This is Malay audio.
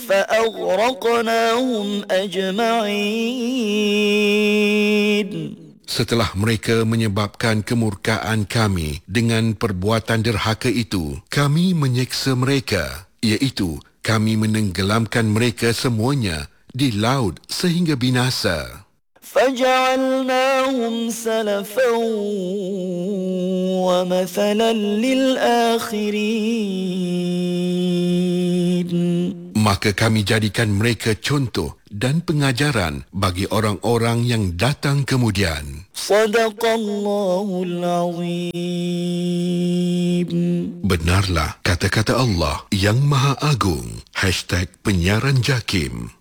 فأغرقناهم أجمعين. Setelah mereka menyebabkan kemurkaan kami dengan perbuatan derhaka itu, kami menyeksa mereka, iaitu kami menenggelamkan mereka semuanya di laut sehingga binasa. فجعلناهم سلفا ومثلا للآخرين. Maka kami jadikan mereka contoh dan pengajaran bagi orang-orang yang datang kemudian. Sadaqallahul Azim. Benarlah kata-kata Allah yang Maha Agung. #penyiaran JAKIM.